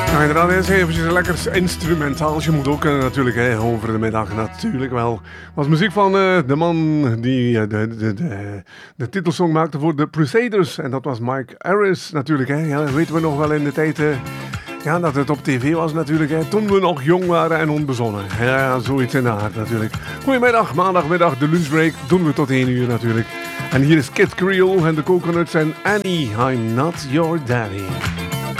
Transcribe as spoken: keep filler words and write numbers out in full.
Ja, inderdaad, eens eventjes een lekker instrumentaaltje moet ook kunnen natuurlijk, hè, over de middag natuurlijk wel. Dat was muziek van uh, de man die uh, de, de, de, de titelsong maakte voor de Crusaders. En dat was Mike Harris natuurlijk, hè. Ja, dat weten we nog wel in de tijd... Uh, Ja, dat het op tv was natuurlijk, hè, toen we nog jong waren en onbezonnen. Ja, zoiets in de aard natuurlijk. Goedemiddag, maandagmiddag, de lunchbreak doen we tot één uur natuurlijk. En hier is Kid Creole en de Coconuts en Annie, I'm Not Your Daddy.